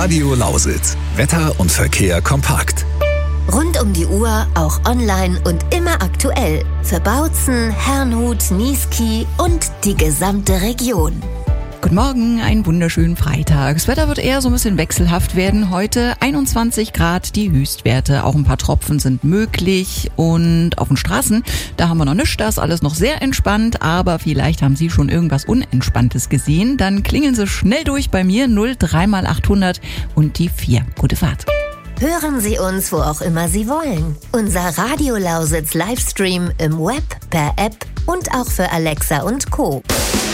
Radio Lausitz. Wetter und Verkehr kompakt. Rund um die Uhr, auch online und immer aktuell. Für Bautzen, Herrnhut, Niesky und die gesamte Region. Guten Morgen, einen wunderschönen Freitag. Das Wetter wird eher so ein bisschen wechselhaft werden. Heute 21 Grad die Höchstwerte. Auch ein paar Tropfen sind möglich. Und auf den Straßen, da haben wir noch nichts. Da ist alles noch sehr entspannt. Aber vielleicht haben Sie schon irgendwas Unentspanntes gesehen. Dann klingeln Sie schnell durch bei mir. 03x800 und die 4. Gute Fahrt. Hören Sie uns, wo auch immer Sie wollen. Unser Radio Lausitz Livestream im Web, per App und auch für Alexa und Co.